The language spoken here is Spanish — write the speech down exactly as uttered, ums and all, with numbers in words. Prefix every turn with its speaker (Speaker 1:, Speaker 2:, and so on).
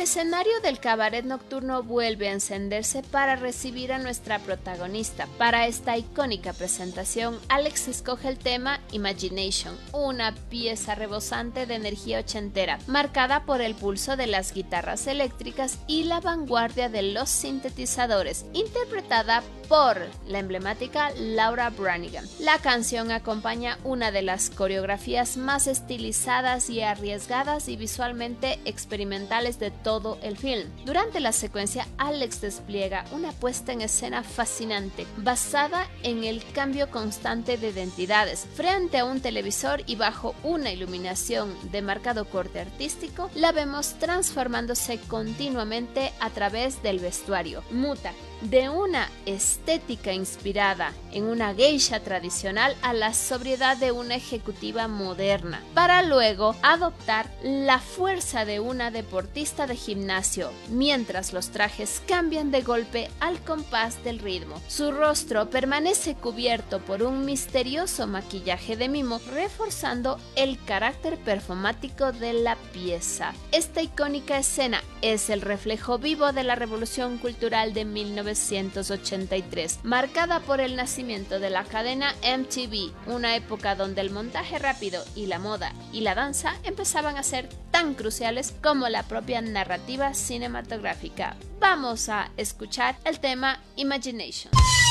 Speaker 1: escenario del cabaret nocturno vuelve a encenderse para recibir a nuestra protagonista. Para esta icónica presentación, Alex escoge el tema Imagination, una pieza rebosante de energía ochentera, marcada por el pulso de las guitarras eléctricas y la vanguardia de los sintetizadores, interpretada por la emblemática Laura Branigan. La canción acompaña una de las coreografías más estilizadas y arriesgadas y visualmente experimentales de todo el film. Durante la secuencia, Alex despliega una puesta en escena fascinante, basada en el cambio constante de identidades. Frente a un televisor y bajo una iluminación de marcado corte artístico, la vemos transformándose continuamente a través del vestuario. Muta de una estética inspirada en una geisha tradicional a la sobriedad de una ejecutiva moderna, para luego adoptar la fuerza de una deportista de gimnasio, mientras los trajes cambian de golpe al compás del ritmo. Su rostro permanece cubierto por un misterioso maquillaje de mimo, reforzando el carácter performático de la pieza. Esta icónica escena es el reflejo vivo de la revolución cultural de mil novecientos ochenta y tres, marcada por el nacimiento de la cadena M T V, una época donde el montaje rápido y la moda y la danza empezaban a ser tan cruciales como la propia narrativa cinematográfica. Vamos a escuchar el tema Imagination.